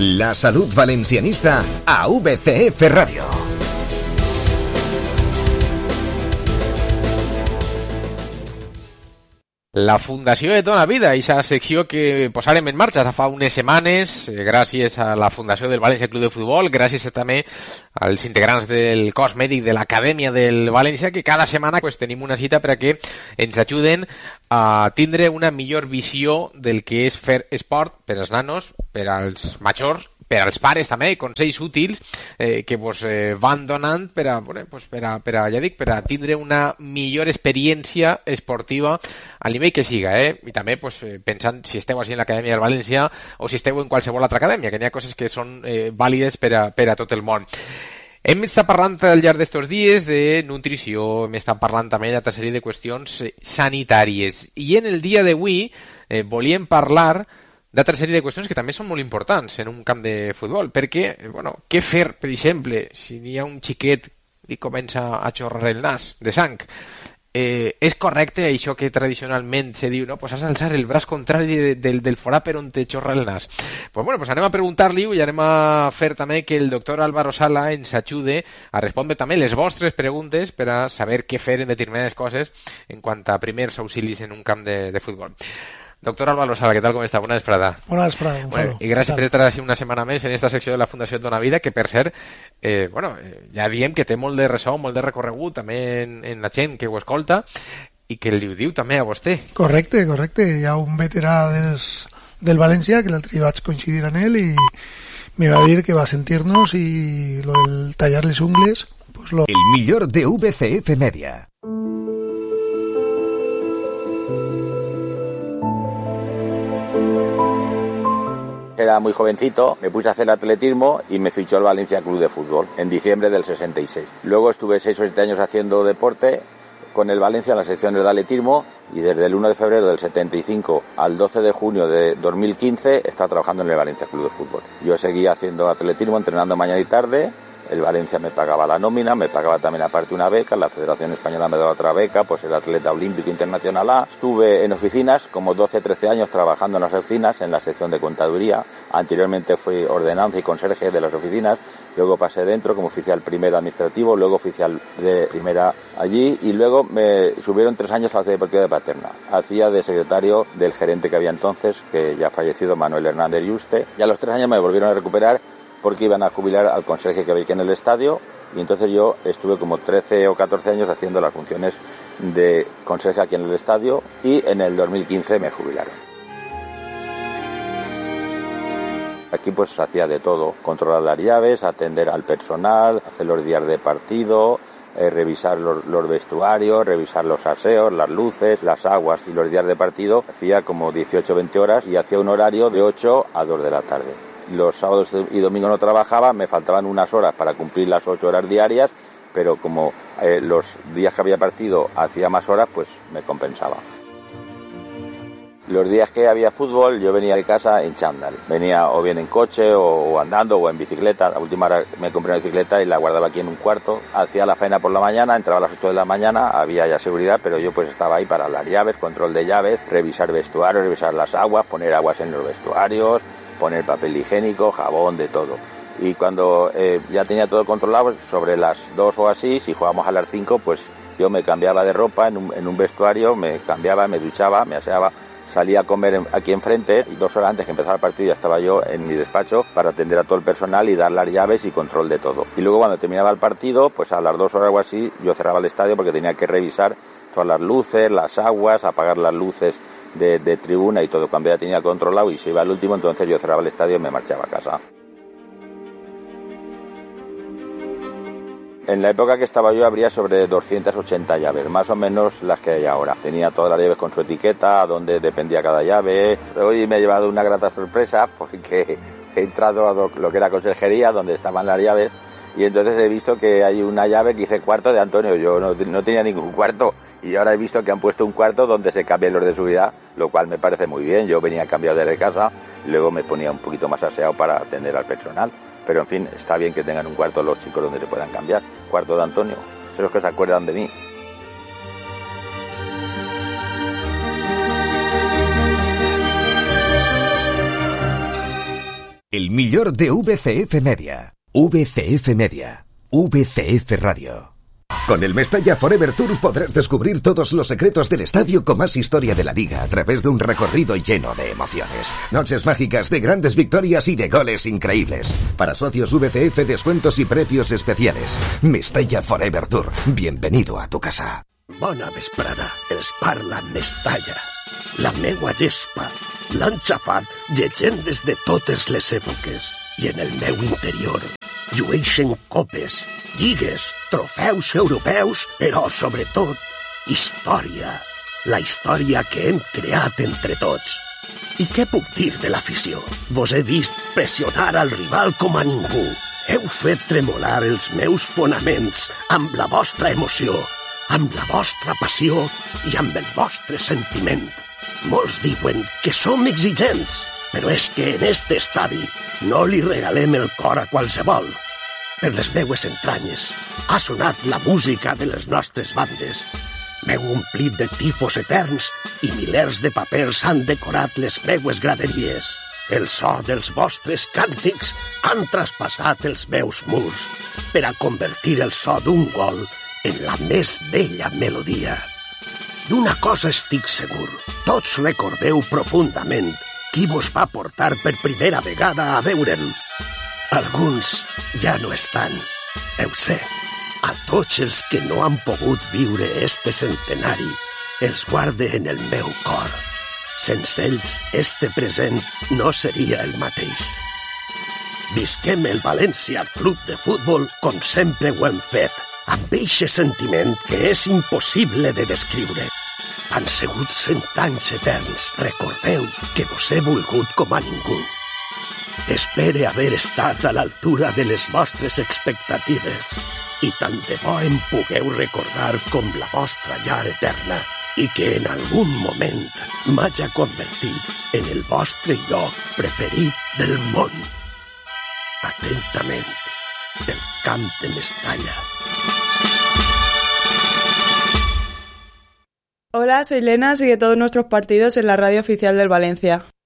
La salud valencianista a VCF Radio. La Fundació de Dona Vida, aquesta secció que posarem en marxa fa unes setmanes gràcies a la Fundació del València Club de Futbol, gràcies també als integrants del cos mèdic de l'Acadèmia del València, que cada setmana tenim una cita per a que ens ajuden a tindre una millor visió del que és fer esport per als nanos, per als majors, per als pares també, consells útils que vos van donant per a tindre una millor experiència esportiva al nivell que siga, i també pensant si esteu així en l'Acadèmia del València o si esteu en qualsevol altra acadèmia, que n'hi ha coses que són vàlides per a tot el món. Hem estat parlant al llarg d'estos dies de nutrició, hem estat parlant també d'altra sèrie de qüestions sanitàries, i en el dia d'avui volíem parlar d'altra sèrie de qüestions que també són molt importants en un camp de futbol, perquè, què fer, per exemple, si hi ha un xiquet i comença a xorrar el nas de sang? És correcte això que tradicionalment se diu, no? Pues has d'alçar el braç contrari del forat per on te xorra el nas. Pues anem a preguntar-li i anem a fer també que el doctor Álvaro Sala ens ajude a respondre també les vostres preguntes per a saber què fer en determinades coses en quant a primers auxilis en un camp de futbol. Doctor Álvaro Sala, ¿qué tal? ¿Cómo está? Buena vesprada. Buena vesprada, Gonzalo. Y gracias por estar así una setmana més en esta secció de la Fundació Dona Vida, que per cert, ja diem que té molt de ressò, molt de recorregut també en la gent que ho escolta i que li ho diu també a vostè. Correcte. Hi ha un veterà del València que l'altre dia vaig coincidir amb ell i me va dir que va sentir-nos i lo del tallar les ungles... El millor de VCF Media. Era muy jovencito, me puse a hacer atletismo y me fichó el Valencia Club de Fútbol en diciembre del 66. Luego estuve 6 o 7 años haciendo deporte con el Valencia en las secciones de atletismo y desde el 1 de febrero del 75 al 12 de junio de 2015 he estado trabajando en el Valencia Club de Fútbol. Yo seguía haciendo atletismo, entrenando mañana y tarde. El Valencia me pagaba la nómina, me pagaba también aparte una beca, la Federación Española me daba otra beca, pues era atleta olímpico internacional A. Estuve en oficinas, como 12-13 años trabajando en las oficinas, en la sección de contaduría. Anteriormente fui ordenanza y conserje de las oficinas, luego pasé dentro como oficial primero administrativo, luego oficial de primera allí y luego me subieron 3 años a la Ciudad Deportiva de Paterna. Hacía de secretario del gerente que había entonces, que ya fallecido, Manuel Hernández Yuste, y a los 3 años me volvieron a recuperar porque iban a jubilar al conserje que había aquí en el estadio y entonces yo estuve como 13 o 14 años haciendo las funciones de conserje aquí en el estadio y en el 2015 me jubilaron. Aquí pues se hacía de todo, controlar las llaves, atender al personal, hacer los días de partido, revisar los vestuarios, revisar los aseos, las luces, las aguas y los días de partido. Hacía como 18-20 horas y hacía un horario de 8 a 2 de la tarde. Los sábados y domingos no trabajaba, me faltaban unas horas para cumplir las 8 horas diarias, pero como los días que había partido hacía más horas, pues me compensaba. Los días que había fútbol yo venía de casa en chándal, venía o bien en coche o andando o en bicicleta. La última hora me compré una bicicleta y la guardaba aquí en un cuarto. Hacía la faena por la mañana, entraba a las 8 de la mañana, había ya seguridad, pero yo pues estaba ahí para las llaves, control de llaves, revisar vestuarios, revisar las aguas, poner aguas en los vestuarios, poner papel higiénico, jabón, de todo. Y cuando ya tenía todo controlado, sobre las 2 o así, si jugábamos a las 5, pues yo me cambiaba de ropa en un vestuario, me cambiaba, me duchaba, me aseaba, salía a comer aquí enfrente y 2 horas antes que empezara el partido ya estaba yo en mi despacho para atender a todo el personal y dar las llaves y control de todo. Y luego cuando terminaba el partido, pues a las 2 horas o así, yo cerraba el estadio porque tenía que revisar todas las luces, las aguas, apagar las luces de tribuna y todo. Cuando ya tenía controlado y se iba al último, entonces yo cerraba el estadio y me marchaba a casa. En la época que estaba yo habría sobre 280 llaves, más o menos las que hay ahora. Tenía todas las llaves con su etiqueta, a dónde dependía cada llave. Hoy me he llevado una grata sorpresa porque he entrado a lo que era conserjería, donde estaban las llaves, y entonces he visto que hay una llave que dice cuarto de Antonio. Yo no tenía ningún cuarto y ahora he visto que han puesto un cuarto donde se cambian los de seguridad, lo cual me parece muy bien. Yo venía cambiado desde casa y luego me ponía un poquito más aseado para atender al personal. Pero en fin, está bien que tengan un cuarto los chicos donde se puedan cambiar. Cuarto de Antonio, son los que se acuerdan de mí. El millor de VCF Media. VCF Media. VCF Radio. Con el Mestalla Forever Tour podrás descubrir todos los secretos del estadio con más historia de la liga a través de un recorrido lleno de emociones. Noches mágicas de grandes victorias y de goles increíbles. Para socios VCF, descuentos y precios especiales. Mestalla Forever Tour. Bienvenido a tu casa. Bona vesprada, els parla Mestalla. La meua gespa l'han xafat llegendes de totes les èpoques i en el meu interior llueixen copes, lligues, trofeus europeus, però sobretot història. La història que hem creat entre tots. I què puc dir de l'afició? Vos he vist pressionar al rival com a ningú. Heu fet tremolar els meus fonaments amb la vostra emoció, amb la vostra passió i amb el vostre sentiment. Molts diuen que som exigents, però és que en este estadi no li regalem el cor a qualsevol. Per les meues entranyes ha sonat la música de les nostres bandes. M'heu omplit de tifos eterns i milers de papers han decorat les meues graderies. El so dels vostres càntics han traspassat els meus murs per a convertir el so d'un gol en la més bella melodia. D'una cosa estic segur, tots recordeu profundament qui vos va portar per primera vegada a veure'm. Alguns ja no estan, ho sé. A tots els que no han pogut viure este centenari, els guarde en el meu cor. Sense ells, este present no seria el mateix. Visquem el València Club de Futbol com sempre ho hem fet, amb eixe sentiment que és impossible de descriure. Han sigut 100 anys eterns. Recordeu que vos he volgut com a ningú. Espere haver estat a l'altura de les vostres expectatives i tant de bo em pugueu recordar com la vostra llar eterna i que en algun moment m'haja convertit en el vostre lloc preferit del món. Atentament, el camp de Mestalla. Hola, soy Lena, sigue todos nuestros partidos en la radio oficial del Valencia.